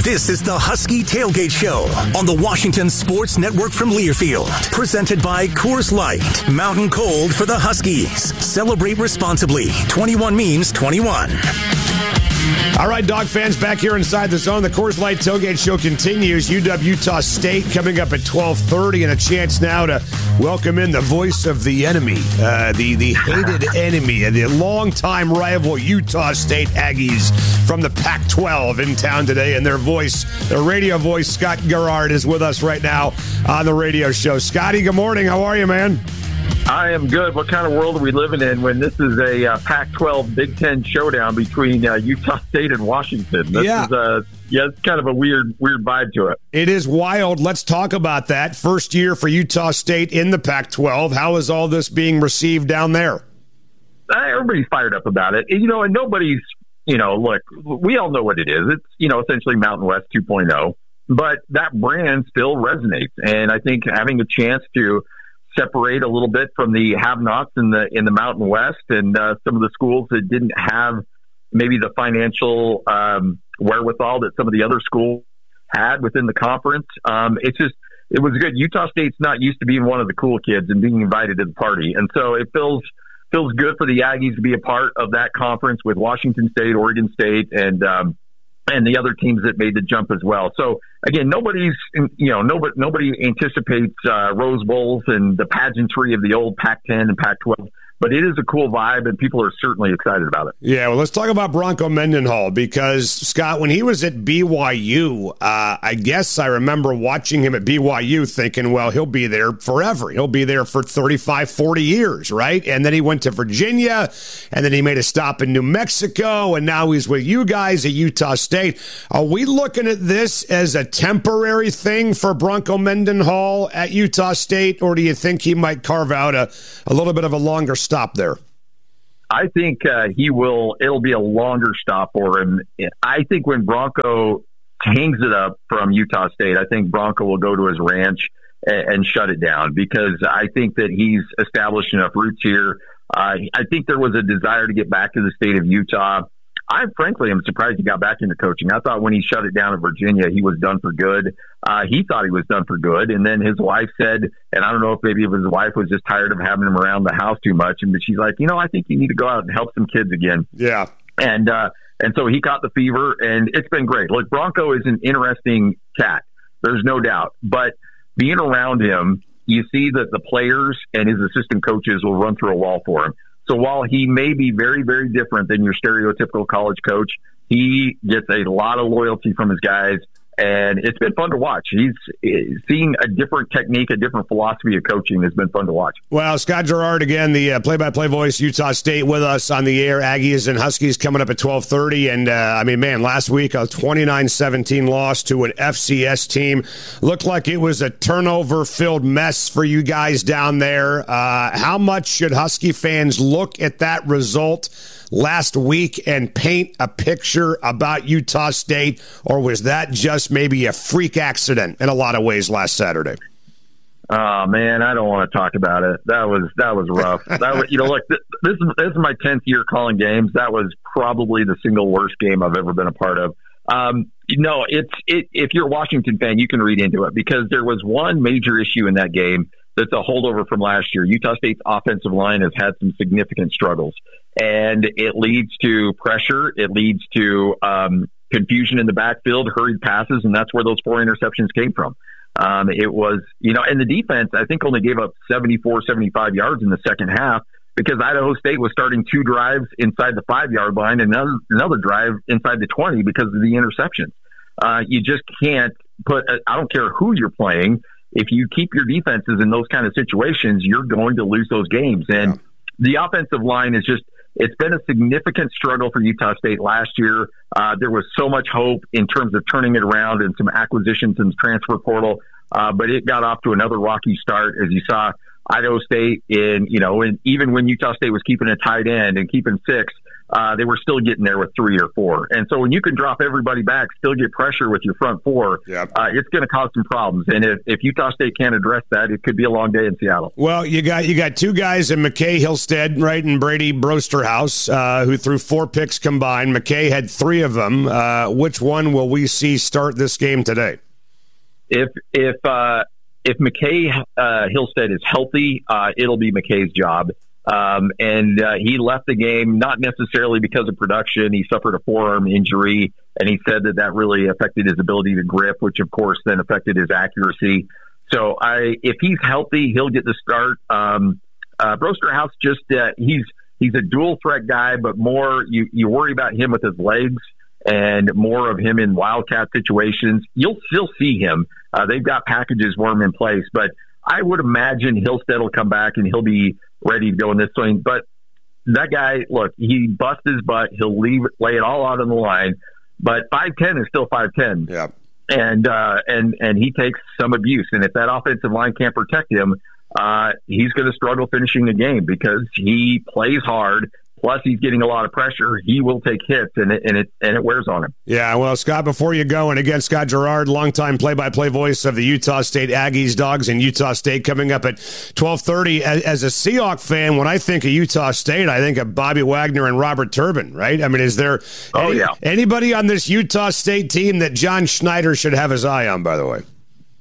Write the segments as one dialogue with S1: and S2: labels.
S1: This is the Husky Tailgate Show on the Washington Sports Network from Learfield. Presented by Coors Light. Mountain Cold for the Huskies. Celebrate responsibly. 21 means 21.
S2: All right, Dog fans, back here inside the zone. The Coors Light Tailgate Show continues. UW-Utah State coming up at 12:30, and a chance now to welcome in the voice of the enemy, the hated enemy, and the longtime rival Utah State Aggies from the Pac-12 in town today. And their radio voice, Scott Garrard, is with us right now on the radio show. Scotty, good morning. How are you, man?
S3: I am good. What kind of world are we living in when this is a Pac-12 Big Ten showdown between Utah State and Washington? This is it's kind of a weird vibe to it.
S2: It is wild. Let's talk about that. First year for Utah State in the Pac-12. How is all this being received down there?
S3: Everybody's fired up about it. And nobody's, look, we all know what it is. It's, essentially Mountain West 2.0. But that brand still resonates. And I think having a chance to separate a little bit from the have-nots in the Mountain West and some of the schools that didn't have maybe the financial wherewithal that some of the other schools had within the conference. It was good. Utah State's not used to being one of the cool kids and being invited to the party. And so it feels good for the Aggies to be a part of that conference with Washington State, Oregon State, and the other teams that made the jump as well. So again, nobody anticipates Rose Bowls and the pageantry of the old Pac-10 and Pac-12, but it is a cool vibe, and people are certainly excited about it.
S2: Yeah, well, let's talk about Bronco Mendenhall, because, Scott, when he was at BYU, I guess I remember watching him at BYU thinking, well, he'll be there forever. He'll be there for 35, 40 years, right? And then he went to Virginia, and then he made a stop in New Mexico, and now he's with you guys at Utah State. Are we looking at this as a temporary thing for Bronco Mendenhall at Utah State, or do you think he might carve out a little bit of a longer stop there?
S3: I think it'll be a longer stop for him. I think when Bronco hangs it up from Utah State, I think Bronco will go to his ranch and shut it down, because I think that he's established enough roots here. I think there was a desire to get back to the state of Utah. I frankly am surprised he got back into coaching. I thought when he shut it down in Virginia, he was done for good. He thought he was done for good. And then his wife said, and I don't know if maybe his wife was just tired of having him around the house too much. And she's like, I think you need to go out and help some kids again.
S2: Yeah.
S3: And so he caught the fever, and it's been great. Look, Bronco is an interesting cat. There's no doubt. But being around him, you see that the players and his assistant coaches will run through a wall for him. So while he may be very, very different than your stereotypical college coach, he gets a lot of loyalty from his guys, and it's been fun to watch. He's seeing a different technique, a different philosophy of coaching has been fun to watch.
S2: Well, Scott Garrard, again, the play-by-play voice, Utah State, with us on the air. Aggies and Huskies coming up at 12:30. And, last week, a 29-17 loss to an FCS team. Looked like it was a turnover-filled mess for you guys down there. How much should Husky fans look at that result last week and paint a picture about Utah State, or was that just maybe a freak accident in a lot of ways last Saturday?
S3: Oh man, I don't want to talk about it. That was rough. Look, this is my 10th year calling games. That was probably the single worst game I've ever been a part of. If you're a Washington fan, you can read into it, because there was one major issue in that game that's a holdover from last year. Utah State's offensive line has had some significant struggles, and it leads to pressure. It leads to confusion in the backfield, hurried passes, and that's where those 4 interceptions came from. It was, and the defense, I think, only gave up 74, 75 yards in the second half, because Idaho State was starting 2 drives inside the 5-yard line and another drive inside the 20 because of the interceptions. You just can't I don't care who you're playing. If you keep your defenses in those kind of situations, you're going to lose those games. And the offensive line is it's been a significant struggle for Utah State last year. There was so much hope in terms of turning it around and some acquisitions in the transfer portal. But it got off to another rocky start, as you saw Idaho State and even when Utah State was keeping a tight end and keeping 6, they were still getting there with 3 or 4. And so when you can drop everybody back, still get pressure with your front 4, it's going to cause some problems. And if Utah State can't address that, it could be a long day in Seattle.
S2: Well, you got 2 guys in McKay Hillstead, right, and Brady Brosterhouse, who threw 4 picks combined. McKay had 3 of them. Which one will we see start this game today?
S3: If McKay Hillstead is healthy, it'll be McKay's job. He left the game not necessarily because of production. He suffered a forearm injury, and he said that really affected his ability to grip, which of course then affected his accuracy. So if he's healthy, he'll get the start. Brosterhouse he's a dual threat guy, but more you worry about him with his legs and more of him in wildcat situations. You'll still see him. They've got packages for him in place, but I would imagine Hillstead will come back and he'll be ready to go in this swing. But that guy, look, he busts his butt. He'll lay it all out on the line. But 5'10" is still 5'10".
S2: Yeah.
S3: And he takes some abuse. And if that offensive line can't protect him, he's going to struggle finishing the game because he plays hard. Plus, he's getting a lot of pressure. He will take hits, and it wears on him.
S2: Yeah, well, Scott, before you go, and again, Scott Gerard, longtime play-by-play voice of the Utah State Aggies, Dogs, and Utah State coming up at 12:30. As a Seahawk fan, when I think of Utah State, I think of Bobby Wagner and Robert Turbin, right? I mean, is there anybody on this Utah State team that John Schneider should have his eye on, by the way?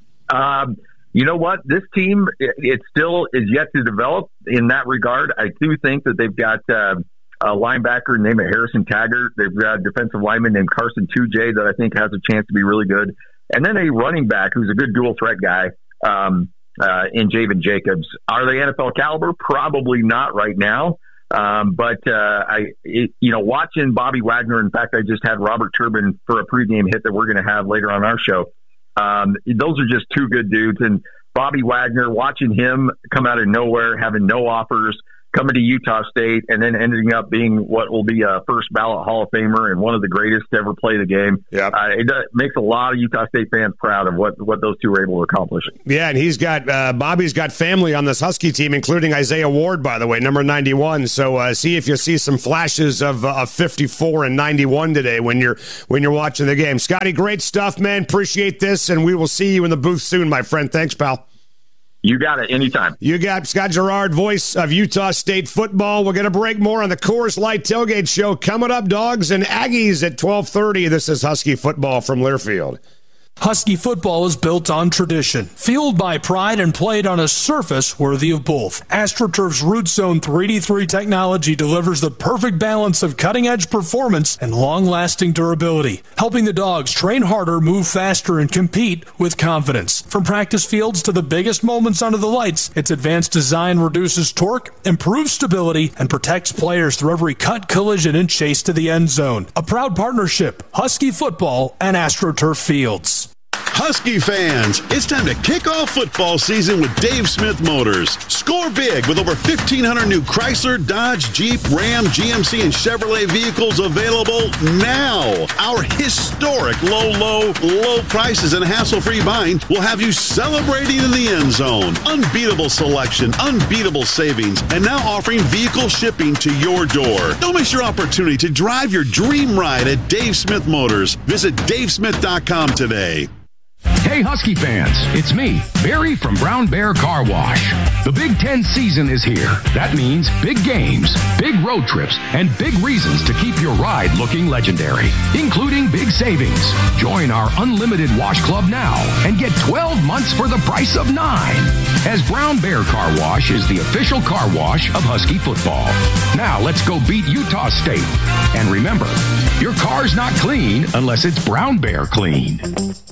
S3: You know what? This team, it still is yet to develop in that regard. I do think that they've got a linebacker named Harrison Taggart. They've got a defensive lineman named Carson Tujay that I think has a chance to be really good. And then a running back who's a good dual threat guy in Javen Jacobs. Are they NFL caliber? Probably not right now. But watching Bobby Wagner, in fact, I just had Robert Turbin for a pregame hit that we're going to have later on our show. Those are just 2 good dudes. And Bobby Wagner, watching him come out of nowhere, having no offers, coming to Utah State, and then ending up being what will be a first ballot Hall of Famer and one of the greatest to ever play the game.
S2: Yep.
S3: It makes a lot of Utah State fans proud of what those 2 were able to accomplish.
S2: Yeah, and he's got Bobby's got family on this Husky team, including Isaiah Ward, by the way, number 91. So see if you see some flashes of 54 and 91 today when you're watching the game. Scotty, great stuff, man. Appreciate this, and we will see you in the booth soon, my friend. Thanks, pal.
S3: You got it. Anytime.
S2: You got Scott Gerard, voice of Utah State football. We're going to break more on the Coors Light Tailgate Show. Coming up, Dogs and Aggies at 12:30. This is Husky football from Learfield.
S4: Husky football is built on tradition, fueled by pride, and played on a surface worthy of both. AstroTurf's Root Zone 3D3 technology delivers the perfect balance of cutting-edge performance and long-lasting durability, helping the Dogs train harder, move faster, and compete with confidence. From practice fields to the biggest moments under the lights, its advanced design reduces torque, improves stability, and protects players through every cut, collision, and chase to the end zone. A proud partnership, Husky football and AstroTurf Fields.
S5: Husky fans, it's time to kick off football season with Dave Smith Motors. Score big with over 1,500 new Chrysler, Dodge, Jeep, Ram, GMC, and Chevrolet vehicles available now. Our historic low prices and hassle-free buying will have you celebrating in the end zone. Unbeatable selection, unbeatable savings, and now offering vehicle shipping to your door. Don't miss your opportunity to drive your dream ride at Dave Smith Motors. Visit davesmith.com today.
S6: Hey Husky fans, it's me, Barry from Brown Bear Car Wash. The Big Ten season is here. That means big games, big road trips, and big reasons to keep your ride looking legendary, including big savings. Join our unlimited wash club now and get 12 months for the price of 9. As Brown Bear Car Wash is the official car wash of Husky football. Now let's go beat Utah State. And remember, your car's not clean unless it's Brown Bear clean.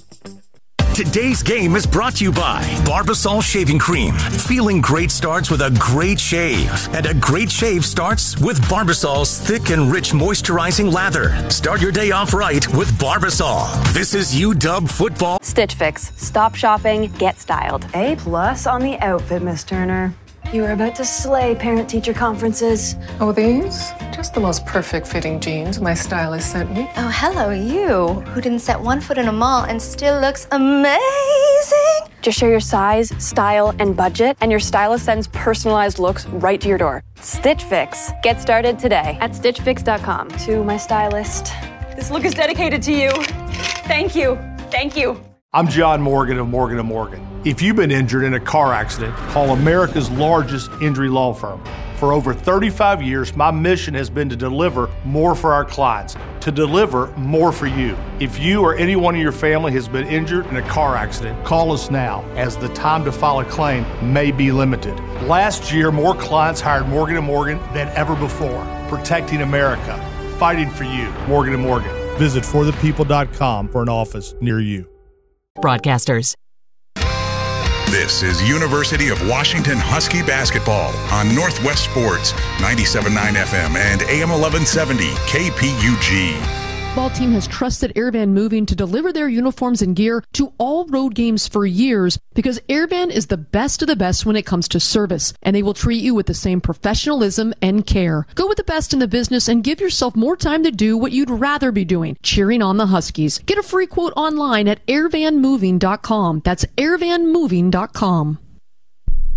S1: Today's game is brought to you by Barbasol Shaving Cream. Feeling great starts with a great shave. And a great shave starts with Barbasol's thick and rich moisturizing lather. Start your day off right with Barbasol. This is UW Football.
S7: Stitch Fix. Stop shopping, get styled.
S8: A+ on the outfit, Miss Turner. You are about to slay parent-teacher conferences.
S9: Oh, these? Just the most perfect fitting jeans my stylist sent me.
S10: Oh, hello, you, who didn't set one foot in a mall and still looks amazing.
S7: Just share your size, style, and budget, and your stylist sends personalized looks right to your door. Stitch Fix. Get started today at StitchFix.com.
S8: To my stylist, this look is dedicated to you. Thank you. Thank you.
S10: I'm John Morgan of Morgan & Morgan. If you've been injured in a car accident, call America's largest injury law firm. For over 35 years, my mission has been to deliver more for our clients, to deliver more for you. If you or anyone in your family has been injured in a car accident, call us now, as the time to file a claim may be limited. Last year, more clients hired Morgan & Morgan than ever before, protecting America, fighting for you. Morgan & Morgan. Visit forthepeople.com for an office near you.
S11: Broadcasters.
S12: This is University of Washington Husky basketball on Northwest Sports, 97.9 FM and AM 1170 KPUG.
S13: Ball team has trusted Airvan Moving to deliver their uniforms and gear to all road games for years because Airvan is the best of the best when it comes to service, and they will treat you with the same professionalism and care. Go with the best in the business and give yourself more time to do what you'd rather be doing, cheering on the Huskies. Get a free quote online at airvanmoving.com. That's airvanmoving.com.